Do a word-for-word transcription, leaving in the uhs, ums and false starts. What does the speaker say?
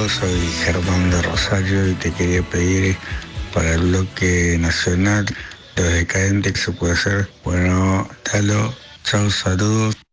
soy Germán de Rosario y te quería pedir para el bloque nacional Los Decadentes, que se puede hacer. Bueno, dalo, chao, saludos.